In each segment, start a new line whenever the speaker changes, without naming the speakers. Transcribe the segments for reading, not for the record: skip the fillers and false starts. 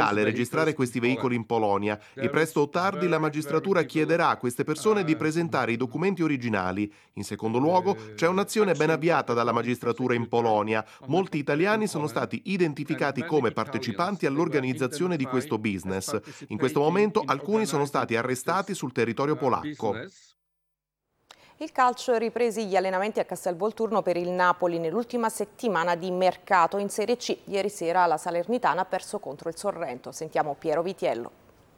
illegale registrare questi veicoli in Polonia e presto o tardi la magistratura chiederà a queste persone di presentare i documenti originali. In secondo luogo, c'è un'azione ben avviata dalla magistratura in Polonia. Molti italiani sono stati identificati come partecipanti all'organizzazione di questo business. In questo momento alcuni sono stati arrestati sul territorio polacco.
Il calcio, ripresi gli allenamenti a Castelvolturno per il Napoli nell'ultima settimana di mercato in Serie C. Ieri sera la Salernitana ha perso contro il Sorrento. Sentiamo Piero Vitiello.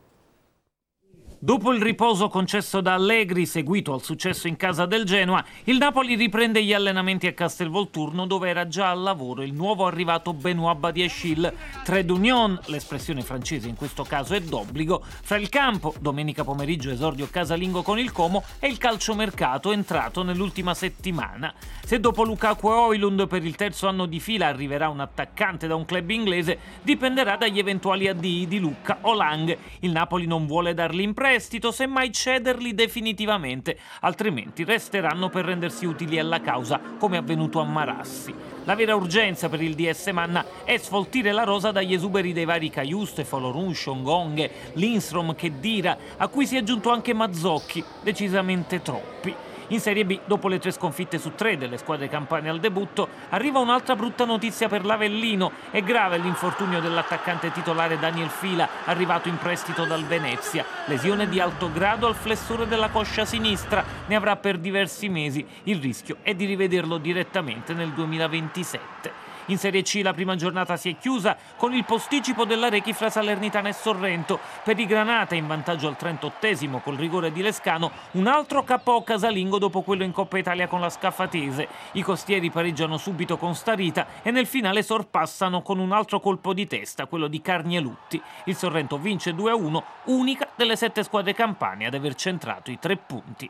Dopo il riposo concesso da Allegri, seguito al successo in casa del Genoa, il Napoli riprende gli allenamenti a Castelvolturno, dove era già al lavoro il nuovo arrivato Benoît Badiashile. Trait d'union, l'espressione francese in questo caso è d'obbligo, fra il campo, domenica pomeriggio esordio casalingo con il Como, e il calciomercato entrato nell'ultima settimana. Se dopo Lukaku e Højlund per il terzo anno di fila arriverà un attaccante da un club inglese, dipenderà dagli eventuali addii di Lucca o Lang. Il Napoli non vuole darli in prestito, semmai cederli definitivamente, altrimenti resteranno per rendersi utili alla causa, come avvenuto a Marassi. La vera urgenza per il DS Manna è sfoltire la rosa dagli esuberi dei vari Cajuste, Folorun, Shongong, Lindstrom, Khedira, a cui si è aggiunto anche Mazzocchi, decisamente troppi. In Serie B, dopo le 3 sconfitte su 3 delle squadre campane al debutto, arriva un'altra brutta notizia per l'Avellino. È grave l'infortunio dell'attaccante titolare Daniel Fila, arrivato in prestito dal Venezia. Lesione di alto grado al flessore della coscia sinistra, ne avrà per diversi mesi. Il rischio è di rivederlo direttamente nel 2027. In Serie C la prima giornata si è chiusa con il posticipo della Rechi fra Salernitana e Sorrento. Per i Granata, in vantaggio al 38esimo col rigore di Lescano, un altro KO casalingo dopo quello in Coppa Italia con la Scaffatese. I costieri pareggiano subito con Starita e nel finale sorpassano con un altro colpo di testa, quello di Carnielutti. Il Sorrento vince 2-1, unica delle 7 squadre campane ad aver centrato i 3 punti.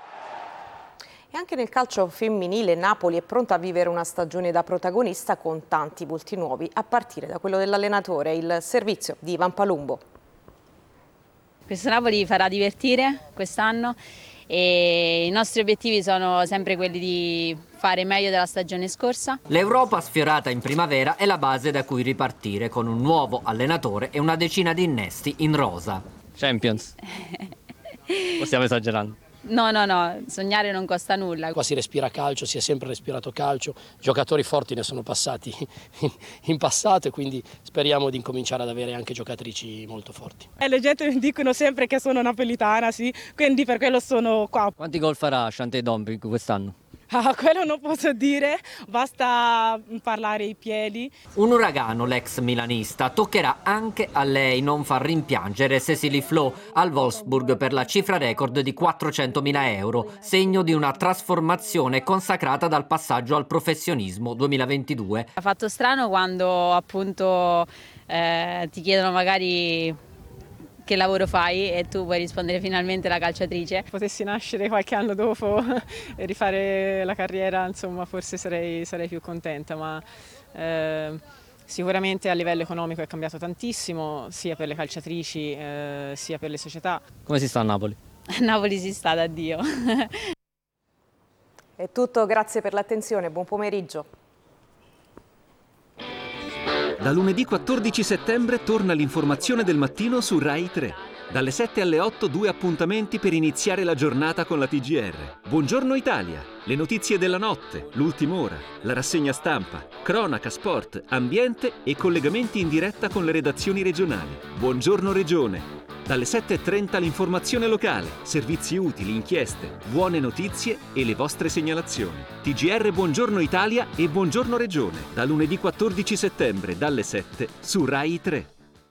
E anche nel calcio femminile Napoli è pronta a vivere una stagione da protagonista con tanti volti nuovi, a partire da quello dell'allenatore, il servizio di Ivan Palumbo.
Questo Napoli farà divertire quest'anno e i nostri obiettivi sono sempre quelli di fare meglio della stagione scorsa.
L'Europa sfiorata in primavera è la base da cui ripartire con un nuovo allenatore e una decina di innesti in rosa.
Champions. O stiamo esagerando?
No, sognare non costa nulla.
Qua si respira calcio, si è sempre respirato calcio, giocatori forti ne sono passati in passato e quindi speriamo di incominciare ad avere anche giocatrici molto forti.
Le gente mi dicono sempre che sono napolitana, sì, quindi per quello sono qua.
Quanti gol farà Chanté Dombi quest'anno?
Quello non posso dire, basta parlare i piedi.
Un uragano, l'ex milanista, toccherà anche a lei non far rimpiangere Cécile Flo al Wolfsburg per la cifra record di 400.000 euro, segno di una trasformazione consacrata dal passaggio al professionismo 2022.
Ha fatto strano quando appunto ti chiedono magari che lavoro fai e tu puoi rispondere finalmente la calciatrice.
Potessi nascere qualche anno dopo e rifare la carriera, insomma, forse sarei più contenta, ma sicuramente a livello economico è cambiato tantissimo, sia per le calciatrici sia per le società.
Come si sta a Napoli?
A Napoli si sta da Dio.
È tutto, grazie per l'attenzione, buon pomeriggio.
Da lunedì 14 settembre torna l'informazione del mattino su Rai 3. Dalle 7 alle 8 2 appuntamenti per iniziare la giornata con la TGR. Buongiorno Italia, le notizie della notte, l'ultima ora, la rassegna stampa, cronaca, sport, ambiente e collegamenti in diretta con le redazioni regionali. Buongiorno Regione. Dalle 7.30 l'informazione locale, servizi utili, inchieste, buone notizie e le vostre segnalazioni. TGR Buongiorno Italia e Buongiorno Regione. Da lunedì 14 settembre dalle 7 su Rai 3.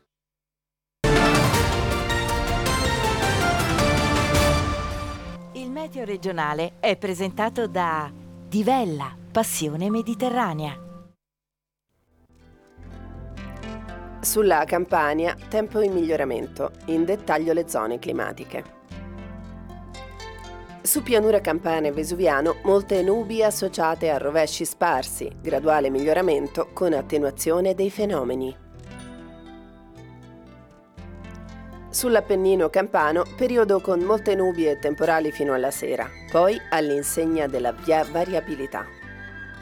Il meteo regionale è presentato da Divella, passione mediterranea.
Sulla Campania, tempo in miglioramento, in dettaglio le zone climatiche. Su pianura campana e vesuviano, molte nubi associate a rovesci sparsi, graduale miglioramento con attenuazione dei fenomeni. Sull'Appennino campano, periodo con molte nubi e temporali fino alla sera, poi all'insegna della variabilità.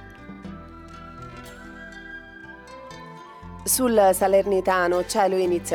Sul Salernitano, cielo inizia